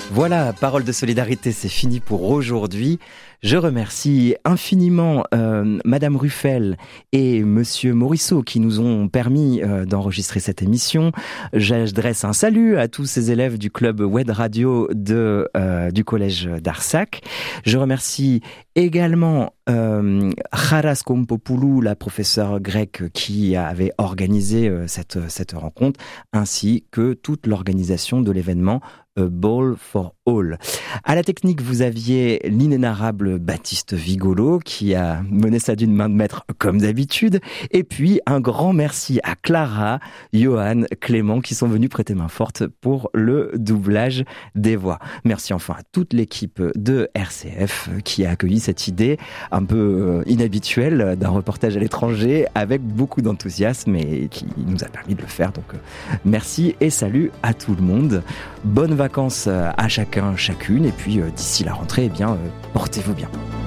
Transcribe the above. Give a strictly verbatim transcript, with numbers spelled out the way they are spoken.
Voilà, parole de solidarité, c'est fini pour aujourd'hui. Je remercie infiniment euh, Madame Ruffel et Monsieur Morisseau qui nous ont permis euh, d'enregistrer cette émission. J'adresse un salut à tous ces élèves du club web radio de, euh, du collège d'Arsac. Je remercie également euh, Charas Kompopoulou, la professeure grecque qui avait organisé euh, cette, cette rencontre, ainsi que toute l'organisation de l'événement A Ball for All. À la technique, vous aviez l'inénarrable Baptiste Vigolo qui a mené ça d'une main de maître comme d'habitude. Et puis, un grand merci à Clara, Johan, Clément qui sont venus prêter main forte pour le doublage des voix. Merci enfin à toute l'équipe de R C F qui a accueilli cette idée un peu inhabituelle d'un reportage à l'étranger avec beaucoup d'enthousiasme et qui nous a permis de le faire. Donc, merci et salut à tout le monde. Bonnes vacances à chacun, chacune. Et puis, d'ici la rentrée, eh bien, portez-vous bien.